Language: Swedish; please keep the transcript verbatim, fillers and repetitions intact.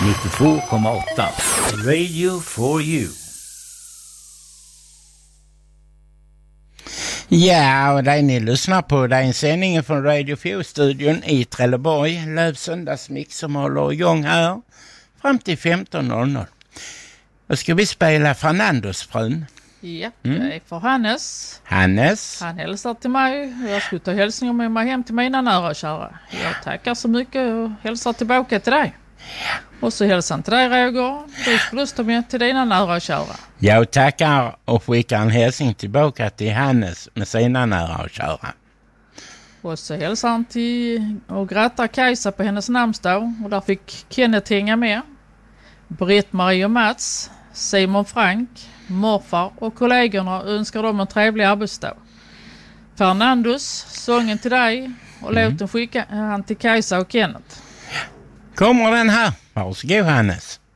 nittiotvå komma åtta. Radio for you. Ja, och det ni lyssnar på, det är en sändning från Radio four-studion i Trelleborg. Lövsöndagsmix som håller igång här fram till femton noll noll. Då ska vi spela Fernandos frun. Ja, mm. det är för Hannes. Hannes. Han hälsar till mig. Jag ska ta hälsningar med mig hem till mina nära och kära. Jag tackar så mycket och hälsar tillbaka till dig. Ja. Och så hälsar till dig, Roger. Du ska lusta med till dina nära och kära. Jag tackar och skickar en hälsning tillbaka till Hannes med sina nära och kära. Och så hälsar han till och grattar Kajsa på hennes namnsdag. Och där fick Kenneth hänga med. Britt-Marie och Mats, Simon Frank, morfar och kollegorna önskar dem en trevlig arbetsdag. Fernandos, sången till dig och mm. låten skicka han till Kajsa och Kenneth. Kommer den här? Varsågod Hannes.